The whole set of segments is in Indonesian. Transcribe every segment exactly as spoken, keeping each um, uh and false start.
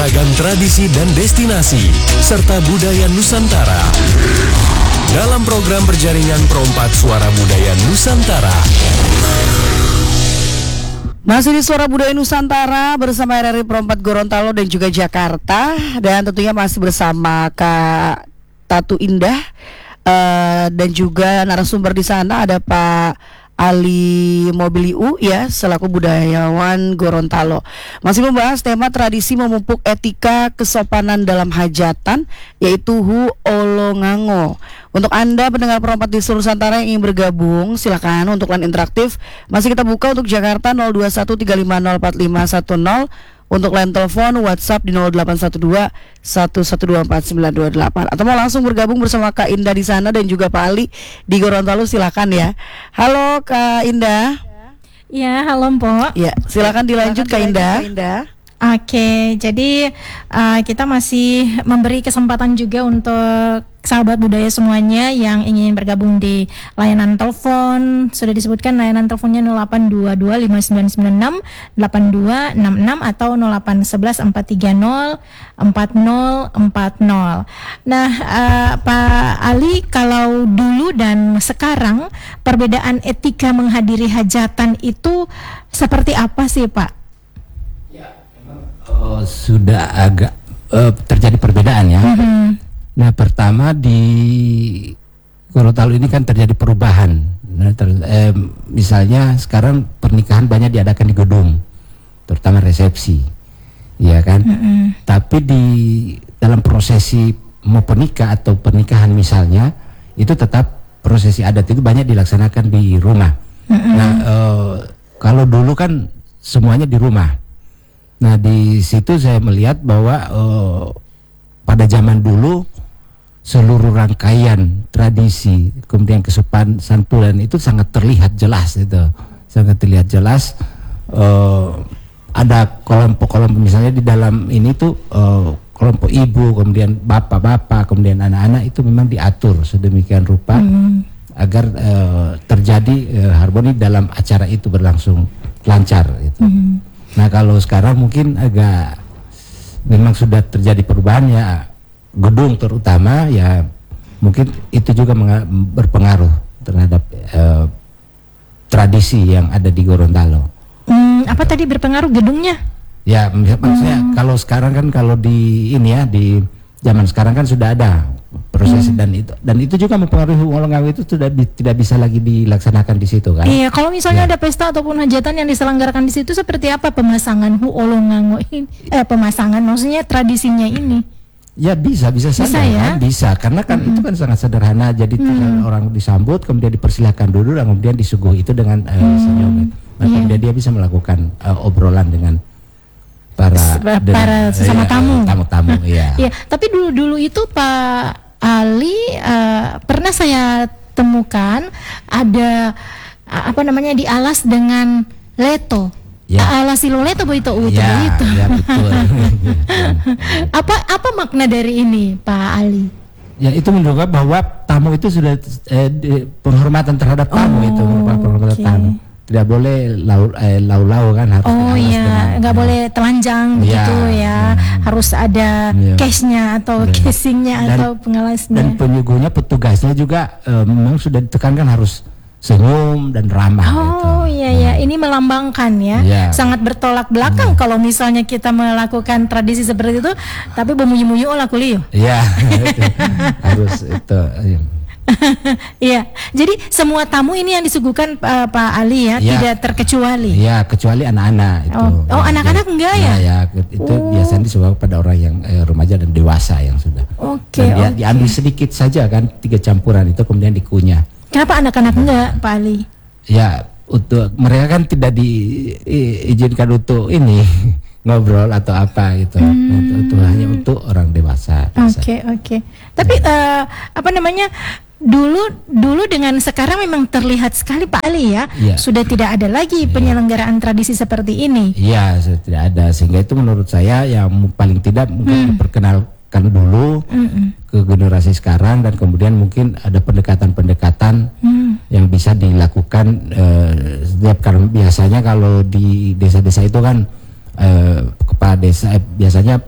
ragam tradisi dan destinasi, serta budaya Nusantara. Dalam program berjaringan Perompak Suara Budaya Nusantara. Masih di Suara Budaya Nusantara bersama R R I Perompak Gorontalo dan juga Jakarta. Dan tentunya masih bersama Kak Tatu Indah uh, dan juga narasumber di sana ada Pak Ali Mobiliu ya, selaku budayawan Gorontalo. Masih membahas tema tradisi memupuk etika kesopanan dalam hajatan, yaitu Hu Olongango. Untuk Anda pendengar Perompak di seluruh Nusantara yang ingin bergabung, silakan untuk line interaktif. Masih kita buka untuk Jakarta nol dua satu tiga lima nol empat lima satu nol. Untuk line telepon WhatsApp di nol delapan satu dua satu satu dua empat sembilan dua delapan. Atau mau langsung bergabung bersama Kak Indah di sana dan juga Pak Ali di Gorontalo, silakan ya. Halo Kak Indah. Ya, halo Mpok. Ya, silakan dilanjut Kak Indah. Indah. Oke, jadi uh, kita masih memberi kesempatan juga untuk sahabat budaya semuanya yang ingin bergabung di layanan telepon. Sudah disebutkan layanan teleponnya nol delapan dua dua lima sembilan sembilan enam delapan dua enam enam atau nol delapan satu satu empat tiga nol empat nol empat nol. Nah, uh, Pak Ali, kalau dulu dan sekarang perbedaan etika menghadiri hajatan itu seperti apa sih, Pak? Oh, sudah agak uh, terjadi perbedaan ya. Mm-hmm. Nah, pertama di Gorontalo ini kan terjadi perubahan. Nah, ter, eh, misalnya sekarang pernikahan banyak diadakan di gedung, terutama resepsi, ya kan. Mm-hmm. Tapi di dalam prosesi mau pernikah atau pernikahan misalnya, itu tetap prosesi adat itu banyak dilaksanakan di rumah. Mm-hmm. Nah, uh, kalau dulu kan semuanya di rumah. Nah, di situ saya melihat bahwa uh, pada zaman dulu seluruh rangkaian tradisi kemudian kesopanan santunan itu sangat terlihat jelas, itu sangat terlihat jelas. Uh, ada kelompok-kelompok misalnya di dalam ini tuh uh, kelompok ibu, kemudian bapak-bapak, kemudian anak-anak itu memang diatur sedemikian rupa mm. agar uh, terjadi uh, harmoni dalam acara itu berlangsung lancar. Gitu. Mm. Nah, kalau sekarang mungkin agak memang sudah terjadi perubahan ya, gedung terutama ya, mungkin itu juga berpengaruh terhadap uh, tradisi yang ada di Gorontalo. Hmm, apa tadi berpengaruh gedungnya? Ya, maksudnya hmm. kalau sekarang kan kalau di ini ya, di zaman sekarang kan sudah ada proses hmm. dan itu dan itu juga mempengaruhi Olongango itu sudah bi, tidak bisa lagi dilaksanakan di situ kan. Iya, kalau misalnya ya. ada pesta ataupun hajatan yang diselenggarakan di situ seperti apa pemasangan Hu Olongango ini? Eh pemasangan maksudnya tradisinya ini. Ya bisa bisa saja bisa, ya? kan bisa karena kan mm-hmm. itu kan sangat sederhana, jadi mm-hmm. orang disambut kemudian dipersilahkan dulu dan kemudian disuguhi itu dengan uh, mm-hmm. senyum. Nah, yeah. kemudian dia bisa melakukan uh, obrolan dengan para para dengan, sesama uh, tamu. Tamu-tamu ya. Iya, tapi dulu-dulu itu Pak Ali uh, pernah saya temukan ada uh, apa namanya dialas dengan leto. Ya. Alas siluleto begitu itu ya, begitu. Ya, betul. apa apa makna dari ini, Pak Ali? Ya, itu menunjukkan bahwa tamu itu sudah eh, di, penghormatan terhadap tamu oh, itu penghormatan okay. tamu. Tidak boleh lau eh, lau-lau kan harus. Oh iya, nggak ya. boleh telanjang ya. gitu ya. Hmm. Harus ada ya. cashnya atau ya. casingnya dan, atau pengalasnya. Dan penyuguhnya, petugasnya juga eh, memang sudah ditekankan harus senyum dan ramah. Oh gitu. iya ya, hmm. ini melambangkan ya, ya. sangat bertolak belakang hmm. kalau misalnya kita melakukan tradisi seperti itu, tapi bemunyi-munyi olah kuliah. Iya, harus itu. Iya, jadi semua tamu ini yang disuguhkan uh, Pak Ali ya, ya, tidak terkecuali. Iya, kecuali anak-anak itu. Oh, oh anak-anak ya, enggak ya? Nah, ya, itu oh. biasanya disuguhkan pada orang yang eh, remaja dan dewasa yang sudah. Oke. Okay, dia okay. diambil sedikit saja kan, tiga campuran itu kemudian dikunyah. Kenapa anak-anak enggak, Pak Ali? Ya, untuk mereka kan tidak diizinkan untuk ini ngobrol atau apa gitu. Hmm. Itu, itu hanya untuk orang dewasa. Oke, okay, oke. Okay. Tapi uh, apa namanya? Dulu dulu dengan sekarang memang terlihat sekali Pak Ali ya, ya. Sudah tidak ada lagi ya. penyelenggaraan tradisi seperti ini. Iya, sudah tidak ada, sehingga itu menurut saya yang paling tidak mungkin hmm. diperkenalkan dulu hmm. ke generasi sekarang, dan kemudian mungkin ada pendekatan-pendekatan hmm. yang bisa dilakukan uh, setiap, karena biasanya kalau di desa-desa itu kan uh, kepala desa eh, biasanya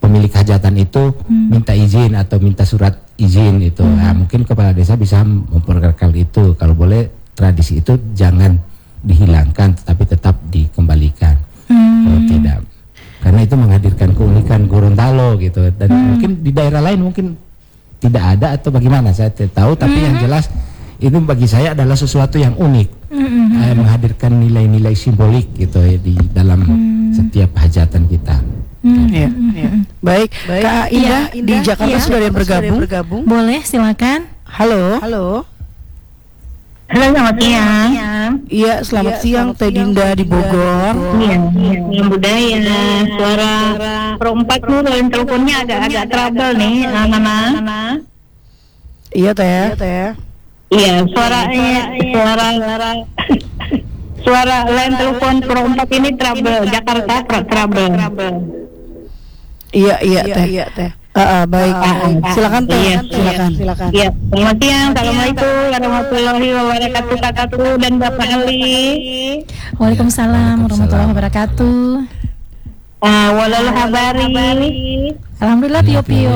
pemilik hajatan itu hmm. minta izin atau minta surat izin itu. Hmm. Nah, mungkin kepala desa bisa memperkenalkan itu. Kalau boleh tradisi itu jangan dihilangkan tetapi tetap dikembalikan. Hmm. Kalau tidak, karena itu menghadirkan keunikan Gorontalo gitu. Dan hmm. mungkin di daerah lain mungkin tidak ada atau bagaimana saya tidak tahu. Tapi hmm. yang jelas itu bagi saya adalah sesuatu yang unik, mm-hmm. eh, menghadirkan nilai-nilai simbolik gitu ya di dalam mm. setiap hajatan kita. Mm. Ya, ya. Baik, Baik. Kak Indah, ya, di Jakarta ya. Sudah ada yang bergabung? bergabung. Boleh, silakan. Halo. Halo. Halo, selamat siang. Iya, selamat ya, siang Teh Dinda di Bogor. Iya, yang budaya. Suara perempat tuh teleponnya agak-agak trouble nih, Nana. Iya Teh. Iya Teh. Iya, suaranya suara suara suara line telepon perempat ini trouble, Jakarta trouble. Iya iya teh. Iya teh. Uh, baik, uh, uh, silakan teh. Iya, silakan. Silakan. Iya, selamat siang. Assalamualaikum warahmatullahi wabarakatuh, kakakku dan Bapak Ali. Waalaikumsalam warahmatullahi wabarakatuh. Ah, walal habari. Alhamdulillah Pio Pio.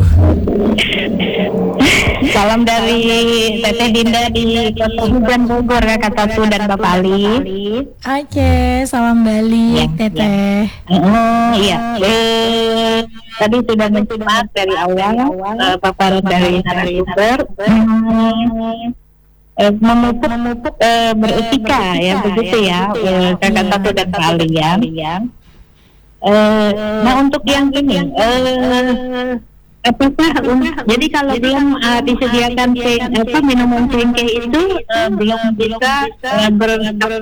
Salam dari Teteh Dinda di Kota Hujan Bogor, Kakak Tatu dan Bapak Ali. Oke, salam balik ya, Teteh. Ya. Oh iya. Eh, tadi sudah menyimak dari awal uh, paparan dari narasumber. Hmm. Uh, memupuk memupuk uh, beretika ya begitu ya, uh, Kakak Tatu dan Pak Ali ya. Uh, nah untuk yang ini, uh, apakah um, jadi kalau belum uh, disediakan ceng, apa minuman cengkeh itu uh, belum bisa uh, ber, ber,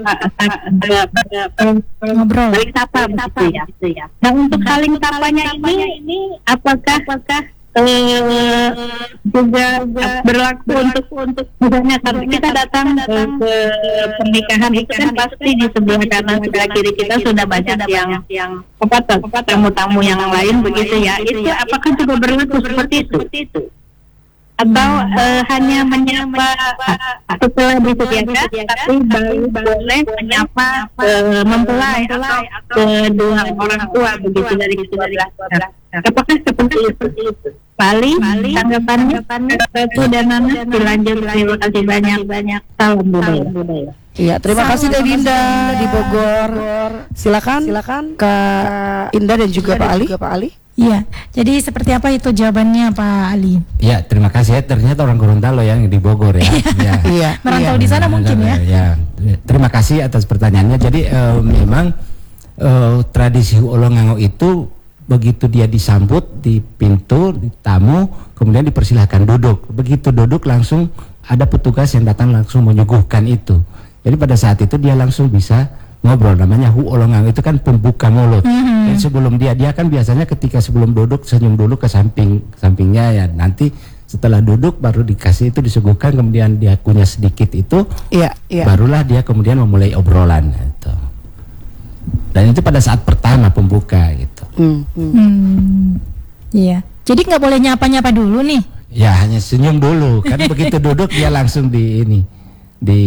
ngobrol, saling sapa begitu ya. Nah untuk saling sapanya ini, apakah apakah Uh, juga berlaku untuk untuk misalnya kalau kita datang ke, ke pernikahan itu kan pasti di sebelah kanan sebelah kiri kita sudah banyak yang yang apa tamu-tamu yang lain begitu ya. Itu apakah juga berlaku seperti itu? Atau uh, hanya menyapa setelah disediakan tapi baru boleh menyapa uh, mempelai atau kedua orang tua begitu dari kedua belah pihak. Apakah seperti itu? Paling tanggapannya itu dan Nana dilanjut. Terima kasih banyak banyak. Salam budaya. Iya, terima Salam kasih Teh Dinda di Bogor. Silakan, silakan Kak Indah dan juga Pak Ali. Pak Ali. Iya, jadi seperti apa itu jawabannya Pak Ali? Ya, terima kasih ya. Ternyata orang Gorontalo yang di Bogor ya. ya. Iya, merantau di sana mungkin ya. Ya, terima kasih atas pertanyaannya. Jadi uh, memang uh, tradisi Olongango itu begitu dia disambut di pintu, di tamu, kemudian dipersilahkan duduk. Begitu duduk langsung ada petugas yang datang langsung menyuguhkan itu. Jadi pada saat itu dia langsung bisa ngobrol, namanya hu olongango itu kan pembuka mulut. Mm-hmm. Dan sebelum dia dia kan biasanya ketika sebelum duduk senyum dulu ke samping sampingnya ya, nanti setelah duduk baru dikasih itu disuguhkan, kemudian dia kunyah sedikit itu, iya, iya. barulah dia kemudian memulai obrolan gitu. Dan itu pada saat pertama pembuka gitu. Hmm. Hmm. Hmm. Iya. Jadi nggak boleh nyapa-nyapa dulu nih? Ya hanya senyum dulu. Kan begitu duduk dia langsung di ini di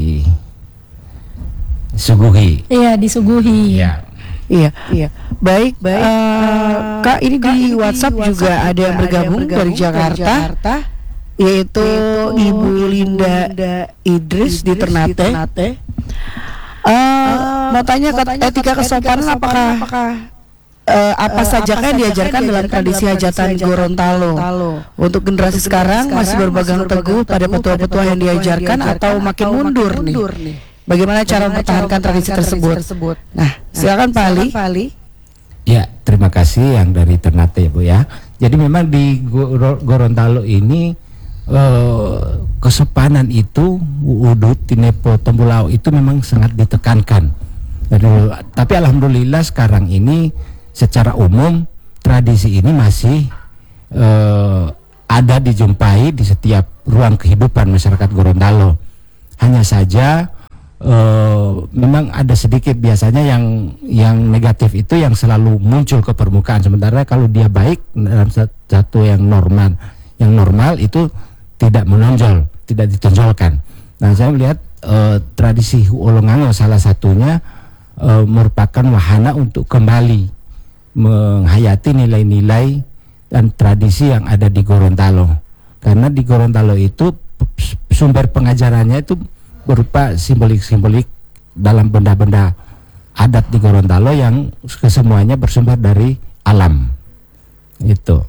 suguhi. Iya disuguhi. Iya. Iya, iya. Baik, baik. Uh, Kak, ini Kak, di WhatsApp, WhatsApp juga ada yang bergabung, bergabung dari Jakarta, dari Jakarta yaitu, yaitu Ibu Linda, Linda Idris, Idris di Ternate. Di Ternate. Uh, uh, mau tanya ke etika kesopanan apakah, apakah uh, apa uh, saja kan diajarkan dalam tradisi hajatan Gorontalo? Untuk generasi sekarang masih berpegang teguh pada petua-petua yang diajarkan atau makin mundur nih? Bagaimana cara mempertahankan tradisi tersebut? Nah, silakan Pak Ali. Ya, terima kasih yang dari Ternate ya Bu ya. Jadi memang di Gorontalo ini Uh, kesopanan itu udut, tinepo, tembulau itu memang sangat ditekankan. Jadi, tapi alhamdulillah sekarang ini secara umum tradisi ini masih uh, ada dijumpai di setiap ruang kehidupan masyarakat Gorontalo. Hanya saja uh, memang ada sedikit biasanya yang yang negatif itu yang selalu muncul ke permukaan. Sementara kalau dia baik dalam satu yang normal, yang normal itu tidak menonjol, tidak ditonjolkan. Nah, saya melihat uh, tradisi Olongango salah satunya uh, merupakan wahana untuk kembali menghayati nilai-nilai dan tradisi yang ada di Gorontalo. Karena di Gorontalo itu sumber pengajarannya itu berupa simbolik-simbolik dalam benda-benda adat di Gorontalo yang kesemuanya bersumber dari alam. Itu.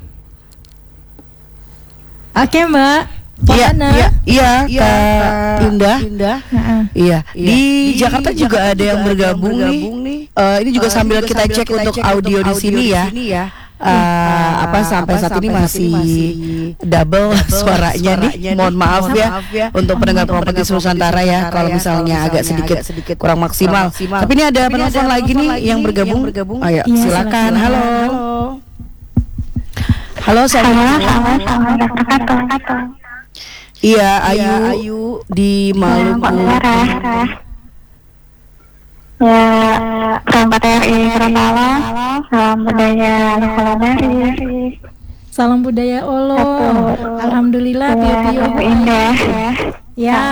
Oke Mbak. Iya, Polana. iya, iya, Kak Indah. Heeh. Iya, di Jakarta juga ada yang bergabung nih. Eh, ini juga sambil kita cek untuk audio di sini ya. Eh, apa sampai saat ini masih double suaranya nih. Mohon maaf ya untuk pendengar Perompak di Nusantara ya kalau misalnya agak sedikit kurang maksimal. Tapi ini ada penelpon lagi nih yang bergabung. Ayo, Iya, silakan. silakan. Halo. Halo, saya Iya, Ayu, Ayu di Maluku. Ya, perompak R I Gorontalo, salam budaya Koloneri. Salam budaya Olo. Alhamdulillah Pio-pio. Indah. Ya.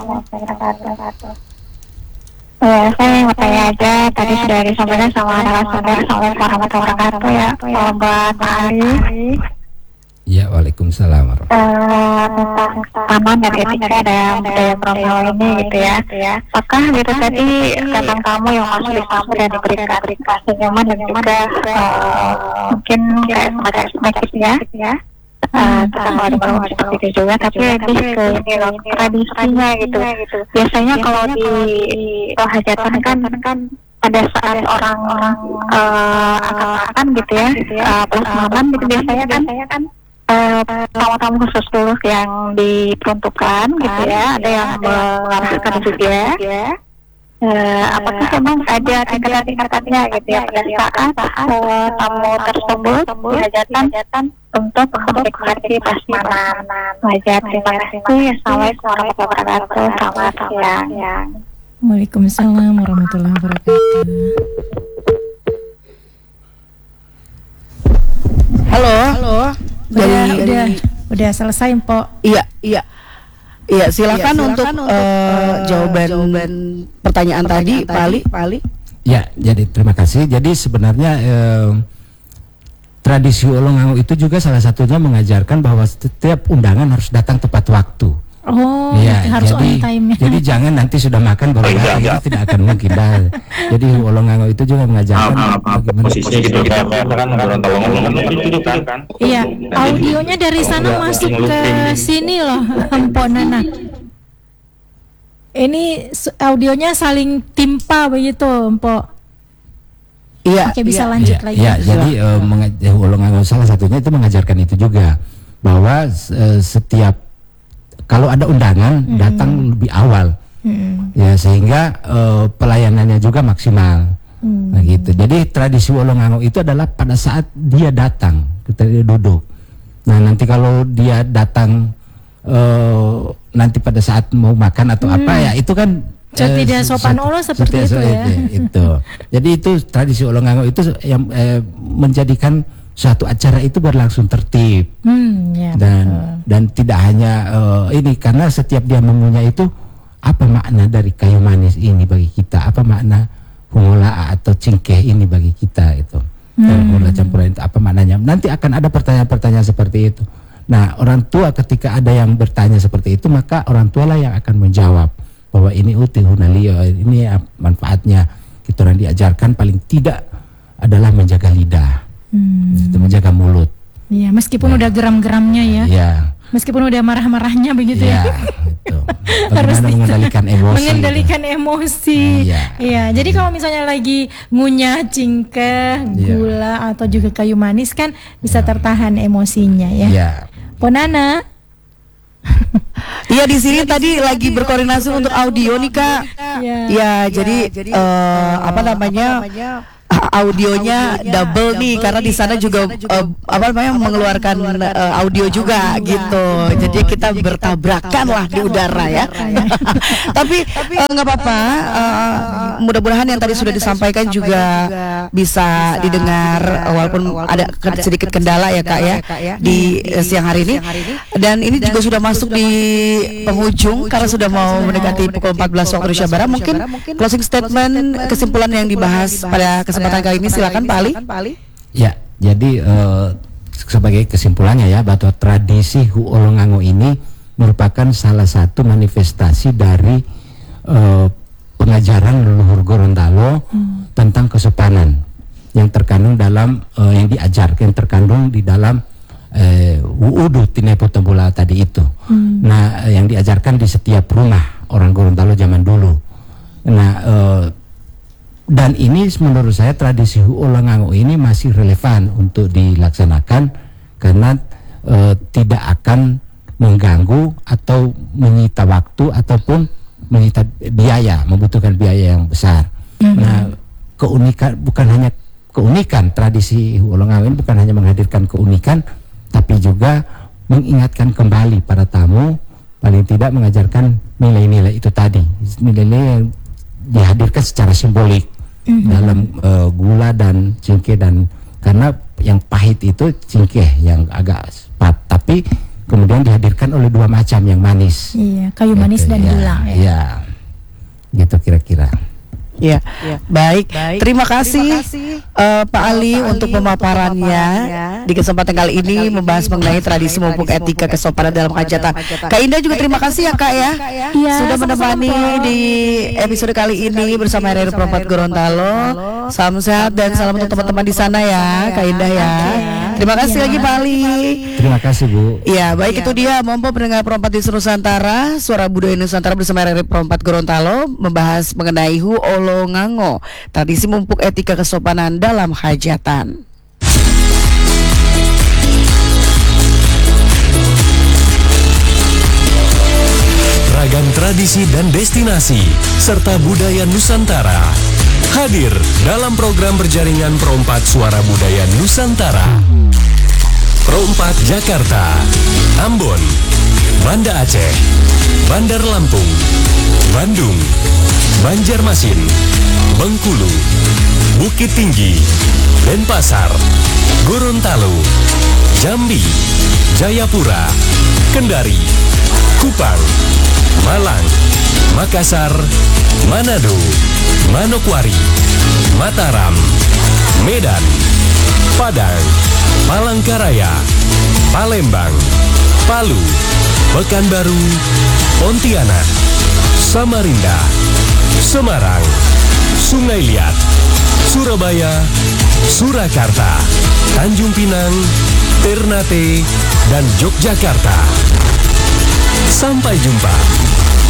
Ya, saya mau tanya aja, tadi sudah disampaikan sama narasumber. Assalamualaikum warahmatullahi wabarakatuh ya, Pak Ali. Ya, waalaikumsalam warahmatullahi Eh, tentang taman dan etika dan budaya Gorontalo ini gitu ya. Apakah gitu tadi tentang tamu yang masuk disambut dan diberikan senyuman dan juga eh, mungkin kayak semacam semacam ya. Uh, tentang kalau ada seperti itu juga, tapi lebih ke ini loh, tradisinya gitu. Biasanya kalau di hajatan kan kan pada saat orang-orang uh, akan-akan gitu ya, uh, pelasmanan gitu biasanya kan kan uh, tamu-tamu khusus dulu yang diperuntukkan gitu ya, ada yang mengarahkan juga. Uh, apakah memang ada tingkatan-tingkatannya gitu ya pada saat uh, tamu tersebut di hajatan untuk menikmati prasmanan wajar. Terima kasih. Assalamualaikum warahmatullahi wabarakatuh. Selamat siang. Waalaikumsalam warahmatullahi wabarakatuh. Halo. Halo. Udah, Dari, udah, dari udah selesai, Mpok. Iya, iya. Iya, silakan, Ya, untuk, silakan untuk, eh, eh, jawaban, jawaban pertanyaan, tadi, pertanyaan Pali. tadi. Pali. Ya, jadi terima kasih. Jadi sebenarnya eh, tradisi Olongango itu juga salah satunya mengajarkan bahwa setiap undangan harus datang tepat waktu. Oh, Ya, harus jadi, on time. jadi jangan nanti sudah makan baru datang, itu tidak akan mungkin. Dah. Jadi Olongango itu juga mengajarkan bagaimana posisinya gitu kan, kan Gorontalo ngomong itu kan. Iya, audionya dari sana masuk ke sini loh, Mpok Nana. Ini s- audionya saling timpa begitu, Mpok. Iya. Oke, bisa iya. lanjut ya, lagi. ya, jadi eh, menga- Olongango salah satunya itu mengajarkan itu juga bahwa eh, setiap kalau ada undangan Hmm. datang lebih awal. Hmm. Ya sehingga eh, pelayanannya juga maksimal. Hmm. Nah gitu. Jadi tradisi Olongango itu adalah pada saat dia datang, ketika dia duduk. Nah nanti kalau dia datang eh, nanti pada saat mau makan atau apa ya itu kan So, eh, tidak sopan se- Olo seperti seperti itu ya. itu. Jadi itu tradisi Olongango itu yang eh, menjadikan suatu acara itu berlangsung tertib. Hmm, ya. dan betul. dan tidak hanya eh, ini karena setiap dia memunya itu apa makna dari kayu manis ini bagi kita, apa makna hungula atau cingkeh ini bagi kita itu, dan gula campuran itu apa maknanya, nanti akan ada pertanyaan-pertanyaan seperti itu. Nah orang tua ketika ada yang bertanya seperti itu maka orang tua lah yang akan menjawab bahwa ini uti hunalio, ini ap- manfaatnya kita orang diajarkan paling tidak adalah menjaga lidah, Hmm. itu menjaga mulut. Iya, meskipun Ya. udah geram-geramnya ya. Ya. Meskipun udah marah-marahnya begitu Ya, ya. itu. Harus Bagaimana bisa mengendalikan emosi. mengendalikan emosi. Iya. Iya, jadi kalau misalnya lagi ngunyah cingkeh, Iya. gula atau juga kayu manis kan bisa tertahan emosinya ya. Iya. Ponana. Iya, di sini tadi lagi berkoordinasi untuk audio nih, Kak. Iya. Ya, jadi eh, apa namanya? a- audionya double nih karena di sana juga eh, apa namanya mengeluarkan eh, audio juga gitu. Jadi kita bertabrakan lah di udara ya. Tapi eh, nggak apa-apa. eh, mudah-mudahan yang tadi sudah disampaikan juga bisa didengar eh, walaupun ada ke- sedikit kendala ya Kak ya di eh, siang hari ini. Dan ini juga sudah masuk di penghujung karena sudah mau mendekati pukul empat belas waktu Indonesia Barat. Mungkin closing statement kesimpulan yang dibahas pada kesempatan kesempatan kali ini silakan Pak Ali. Ya, jadi eh, sebagai kesimpulannya ya, bahwa tradisi Huolongango ini merupakan salah satu manifestasi dari eh, pengajaran leluhur Gorontalo hmm. tentang kesopanan yang terkandung dalam uh, yang diajarkan yang terkandung di dalam uh, Wuudu Tinepo Tembola tadi itu. Hmm. Nah, yang diajarkan di setiap rumah orang Gorontalo zaman dulu. Nah, uh, dan ini menurut saya tradisi Huolongango ini masih relevan untuk dilaksanakan karena uh, tidak akan mengganggu atau menyita waktu ataupun menyita biaya, membutuhkan biaya yang besar. Hmm. Nah, keunikan bukan hanya keunikan tradisi Huolongango ini bukan hanya menghadirkan keunikan, tapi juga mengingatkan kembali para tamu, paling tidak mengajarkan nilai-nilai itu tadi, nilai-nilai yang dihadirkan secara simbolik mm-hmm. dalam uh, gula dan cingkeh, dan karena yang pahit itu cingkeh yang agak sepat, tapi kemudian dihadirkan oleh dua macam yang manis. Iya, kayu manis gitu, dan ya, gula. Ya. Iya, gitu kira-kira. Ya, ya. Baik. Baik. Terima kasih, Terima kasih uh, Pak Ali Pak untuk pemaparannya. pemaparannya. Di kesempatan kali ini kali membahas ini mengenai tradisi mumpuk etika kesopanan dalam hajatan. Kak Indah juga terima kasih ya Kak ya, ya sudah menemani di episode kali ini bersama R R I Perempat Gorontalo. Salam sehat dan salam untuk teman-teman di sana ya, Kak Indah ya. Terima kasih lagi Pak Ali. Terima kasih Bu. Ya, baik itu dia Mompo pendengar Perempat di Nusantara, Suara Budaya Nusantara bersama R R I Perempat Gorontalo membahas mengenai Huolongango, tradisi mumpuk etika kesopanan dalam hajatan. Ragam tradisi dan destinasi serta budaya Nusantara hadir dalam program berjaringan Perempat Suara Budaya Nusantara. Perempat Jakarta, Ambon, Banda Aceh, Bandar Lampung, Bandung, Banjarmasin, Bengkulu, Bukit Tinggi, Denpasar, Gorontalo, Jambi, Jayapura, Kendari, Kupang, Malang, Makassar, Manado, Manokwari, Mataram, Medan, Padang, Palangkaraya, Palembang, Palu, Pekanbaru, Pontianak, Samarinda, Semarang, Sungai Liat, Surabaya, Surakarta, Tanjung Pinang, Ternate, dan Yogyakarta. Sampai jumpa.